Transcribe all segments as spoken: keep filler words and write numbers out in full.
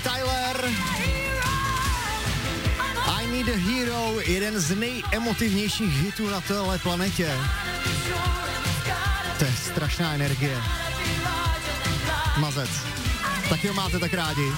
Tyler. I Need a Hero, jeden z nejemotivnějších hitů na téhle planetě. To je strašná energie. Mazec. Taky ho máte tak rádi.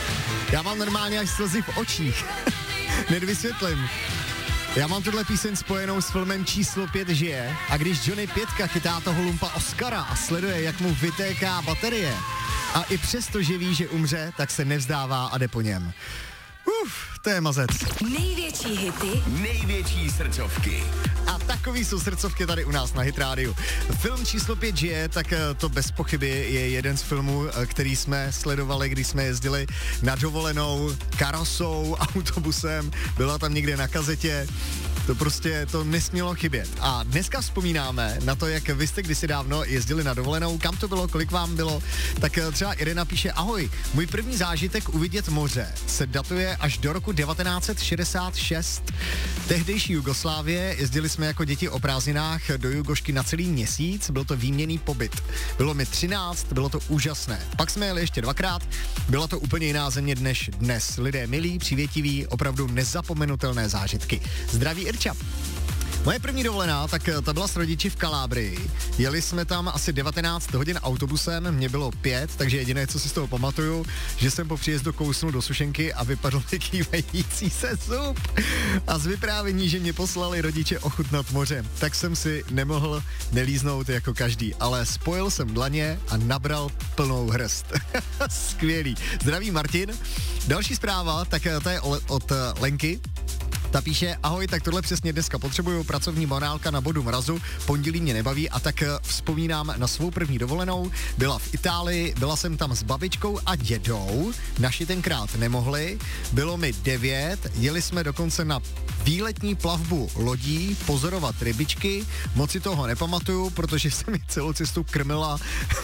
Já mám normálně až slzy v očích. Nedvysvětlím. Já mám tuhle píseň spojenou s filmem Číslo pět žije a když Johnny Pětka chytá toho lumpa Oscara a sleduje, jak mu vytéká baterie a i přesto, že ví, že umře, tak se nevzdává a jde po něm. Uf, to je mazec. Největší hity, největší srdcovky. A takový jsou srdcovky tady u nás na Hit rádiu. Film Číslo pět žije, tak to bez pochyby je jeden z filmů, který jsme sledovali, když jsme jezdili na dovolenou karosou, autobusem, byla tam někde na kazetě. To prostě to nesmělo chybět. A dneska vzpomínáme na to, jak vy jste kdysi dávno jezdili na dovolenou, kam to bylo, kolik vám bylo. Tak třeba Irena píše, ahoj, můj první zážitek uvidět moře se datuje až do roku devatenáct set šedesát šest. Tehdejší Jugoslávie, jezdili jsme jako děti o prázdninách do Jugošky na celý měsíc, byl to výměnný pobyt. Bylo mi třináct, bylo to úžasné. Pak jsme jeli ještě dvakrát, byla to úplně jiná země než dnes. Lidé milí, přívětiví, opravdu nezapomenutelné zážitky. Zdraví Irča. Moje první dovolená, tak ta byla s rodiči v Kalábrii. Jeli jsme tam asi devatenáct hodin autobusem, mě bylo pět, takže jediné, co si z toho pamatuju, že jsem po příjezdu kousnul do sušenky a vypadl mi kývající se zub. A z vyprávění, že mě poslali rodiče ochutnat moře, tak jsem si nemohl nelíznout jako každý, ale spojil jsem dlaně a nabral plnou hrst. Skvělý. Zdraví Martin. Další zpráva, tak ta je od Lenky. Ta píše, ahoj, tak tohle přesně dneska potřebuju, pracovní morálka na bodu mrazu, pondělí mě nebaví a tak vzpomínám na svou první dovolenou, byla v Itálii, byla jsem tam s babičkou a dědou, naši tenkrát nemohli, bylo mi devět, jeli jsme dokonce na výletní plavbu lodí, pozorovat rybičky, moc si toho nepamatuju, protože jsem mi celou cestu krmila,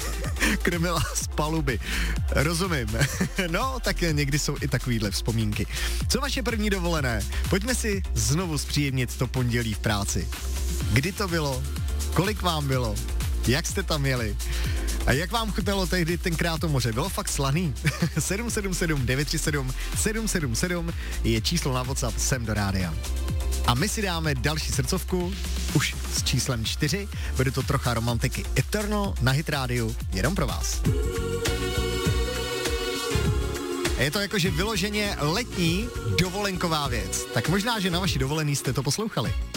krmila z paluby. Rozumím. No, tak někdy jsou i takovýhle vzpomínky. Co vaše první dovolené? Pojďme si znovu zpříjemnit to pondělí v práci. Kdy to bylo? Kolik vám bylo? Jak jste tam jeli? A jak vám chutnalo tehdy tenkrát to moře? Bylo fakt slaný? sedm sedm sedm devět tři sedm sedm sedm sedm je číslo na WhatsApp sem do rádia. A my si dáme další srdcovku, už s číslem čtyři, bude to trocha romantiky. Eternal na Hit rádiu, jenom pro vás. Je to jakože vyloženě letní dovolenková věc. Tak možná, že na vaší dovolený jste to poslouchali.